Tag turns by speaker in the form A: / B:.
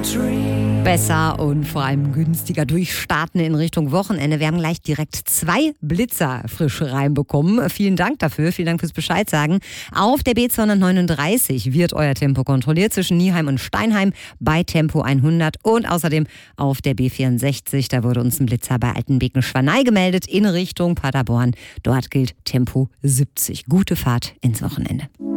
A: Besser und vor allem günstiger durchstarten in Richtung Wochenende. Wir haben gleich direkt 2 Blitzer frisch reinbekommen. Vielen Dank dafür, vielen Dank fürs Bescheid sagen. Auf der B239 wird euer Tempo kontrolliert zwischen Nieheim und Steinheim bei Tempo 100 und außerdem auf der B64, da wurde uns ein Blitzer bei Altenbeken-Schwanei gemeldet in Richtung Paderborn. Dort gilt Tempo 70. Gute Fahrt ins Wochenende.